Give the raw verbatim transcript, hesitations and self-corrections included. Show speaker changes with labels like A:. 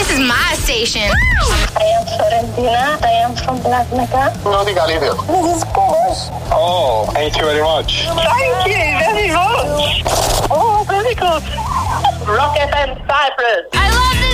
A: This is my station.
B: I am Florentina. I am from Las Mecca.
C: No diga líder.
B: This is Kudos.
C: Oh, thank you very much.
B: Thank you very much. Oh, very good. Rocket and Cyprus.